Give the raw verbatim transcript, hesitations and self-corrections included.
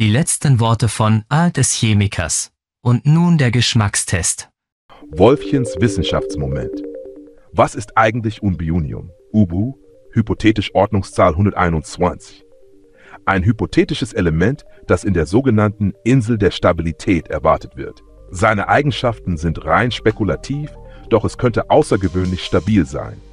Die letzten Worte von A des Chemikers. Und nun der Geschmackstest. Wolfchens Wissenschaftsmoment. Was ist eigentlich Unbiunium? U B U, hypothetisch Ordnungszahl hunderteinundzwanzig. Ein hypothetisches Element, das in der sogenannten Insel der Stabilität erwartet wird. Seine Eigenschaften sind rein spekulativ, doch es könnte außergewöhnlich stabil sein.